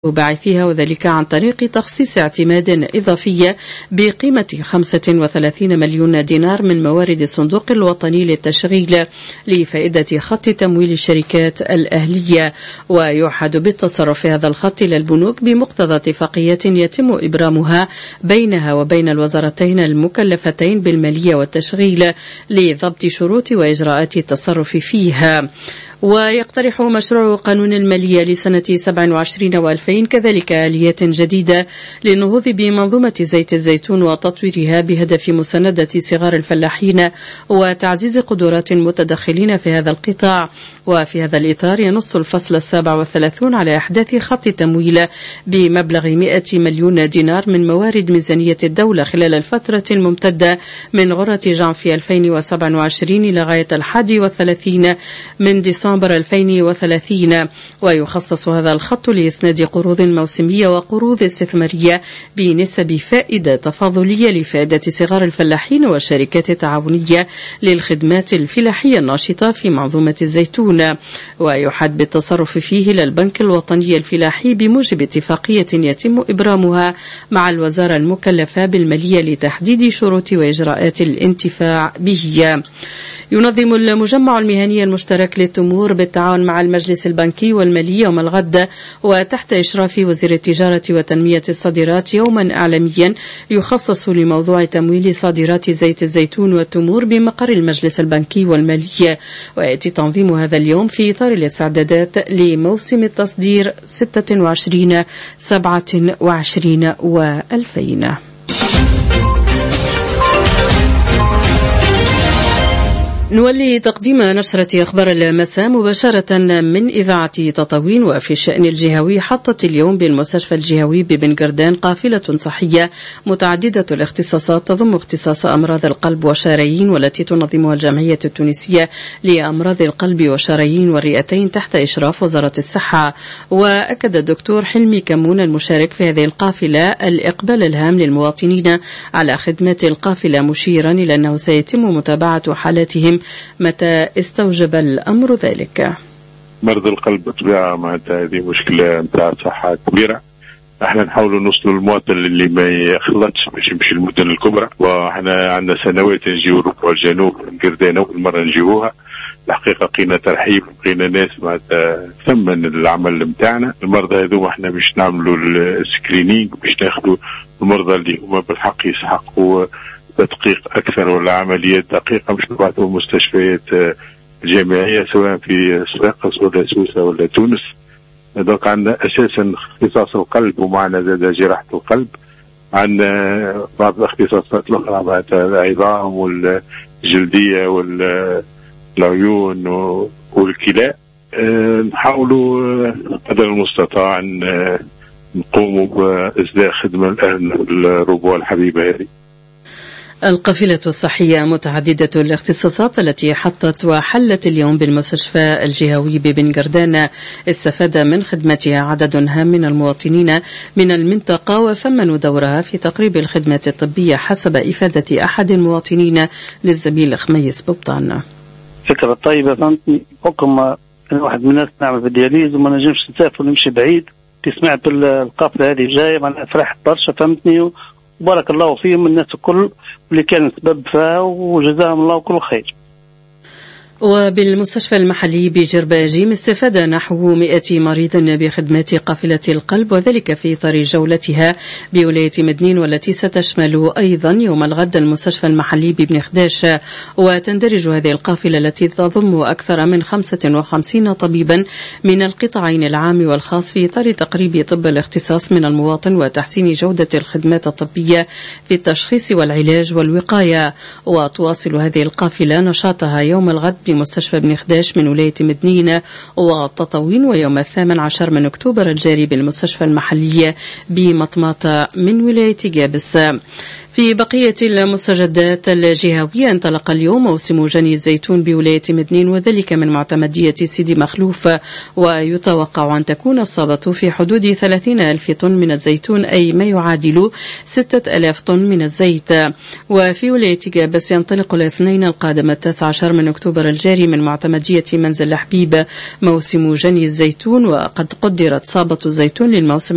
باعثيها، وذلك عن طريق تخصيص اعتماد إضافي بقيمة 35 مليون دينار من موارد الصندوق الوطني للتشغيل لفائدة خط تمويل الشركات الأهلية. ويوحد بالتصرف في هذا الخط إلى البنوك بمقتضى اتفاقية يتم إبرامها بينها وبين الوزارتين المكلفتين بالمالية والتشغيل لضبط شروط وإجراءات التصرف فيها. ويقترح مشروع قانون المالية لسنة 27 و2000 كذلك آليات جديدة للنهوض بمنظومة زيت الزيتون وتطويرها بهدف مساندة صغار الفلاحين وتعزيز قدرات المتدخلين في هذا القطاع. وفي هذا الإطار ينص الفصل 37 على إحداث خط تمويل بمبلغ 100 مليون دينار من موارد ميزانية الدولة خلال الفترة الممتدة من غرة جانفي 2027 إلى غاية 31 من ديسمبر 2030. ويخصص هذا الخط لإسناد قروض موسمية وقروض استثمارية بنسب فائدة تفاضلية لفائدة صغار الفلاحين والشركات التعاونية للخدمات الفلاحية الناشطة في منظومة الزيتون. ويحد بالتصرف فيه للبنك الوطني الفلاحي بموجب اتفاقية يتم إبرامها مع الوزارة المكلفة بالمالية لتحديد شروط وإجراءات الانتفاع به. ينظم المجمع المهني المشترك للتمور بالتعاون مع المجلس البنكي والمالي يوم الغد وتحت إشراف وزير التجارة وتنمية الصادرات يوما إعلاميا يخصص لموضوع تمويل صادرات زيت الزيتون والتمور بمقر المجلس البنكي والمالي. ويأتي تنظيم هذا اليوم في إطار الاستعدادات لموسم التصدير 26 27 و2000. نولي تقديم نشرة أخبار المساء مباشرة من إذاعة تطاوين. وفي الشأن الجهوي حطت اليوم بالمستشفى الجهوي ببن قردان قافلة صحية متعددة الاختصاصات تضم اختصاص أمراض القلب والشرايين والتي تنظمها الجمعية التونسية لأمراض القلب والشرايين والرئتين تحت إشراف وزارة الصحة. وأكد الدكتور حلمي كمون المشارك في هذه القافلة الإقبال الهام للمواطنين على خدمات القافلة، مشيرا إلى أنه سيتم متابعة حالاتهم متى استوجب الأمر ذلك. مرض القلب بطبيعة معناتها هذه مشكلة نتاع صحة كبيرة. احنا نحاولوا نوصلوا للمواطن اللي ما يخلطش باش يمشي المدن الكبرى، واحنا عندنا سنوات نجيو ربع الجنوب من قردان اول مرة نجيوها. الحقيقة لقينا ترحيب، لقينا ناس معناتها ثمن العمل نتاعنا. المرضى هذو احنا باش نعملوا السكرينينج باش ناخذوا المرضى اللي هما بالحق يسحقوا تدقيق أكثر ولا عمليات دقيقة مش نبعثوا مستشفيات جامعية سواء في صفاقس ولا سوسة ولا تونس. دوك عندنا أساسا اختصاص القلب ومعنا زاد جراحة القلب، عندنا بعض الاختصاصات الأخرى بعد العظام والجلدية والعيون والكلى. نحاولوا قدر المستطاع نقوموا بإصداء خدمة الربوع الحبيبة هذه. القافلة الصحية متعددة الاختصاصات التي حطت وحلت اليوم بالمستشفى الجهوي ببن قردان استفاد من خدمتها عدد هام من المواطنين من المنطقة وثمنوا دورها في تقريب الخدمات الطبية حسب إفادة أحد المواطنين للزميل خميس ببطان. فكرة طيبة فهمتني، حكم واحد من الناس نعمل في الدياليز وما نجمش نسافر ونمشي بعيد. سمعت القافلة هذه جاية معناها فرحت برشا فهمتني، وبارك الله فيهم الناس الكل اللي كان سبب فيها وجزاهم الله كل خير. وبالمستشفى المحلي بجرباجيم استفاد نحو 100 مريض بخدمات قافلة القلب، وذلك في إطار جولتها بولاية مدنين والتي ستشمل أيضا يوم الغد المستشفى المحلي ببن خداش. وتندرج هذه القافلة التي تضم أكثر من 55 طبيبا من القطاعين العام والخاص في إطار تقريب طب الاختصاص من المواطن وتحسين جودة الخدمات الطبية في التشخيص والعلاج والوقاية. وتواصل هذه القافلة نشاطها يوم الغد بمستشفى بن خداش من ولاية مدنين وتطاوين، ويوم 18 من أكتوبر الجاري بالمستشفى المحلية بمطماطة من ولاية جابس. في بقية المستجدات الجهوية انطلق اليوم موسم جني الزيتون بولاية مدنين وذلك من معتمدية سيدي مخلوف، ويتوقع أن تكون الصابة في حدود 30,000 طن من الزيتون أي ما يعادل 6,000 طن من الزيت. وفي ولاية جابس ينطلق الاثنين القادم 19 من أكتوبر الجاري من معتمدية منزل الحبيب موسم جني الزيتون، وقد قدرت صابة الزيتون للموسم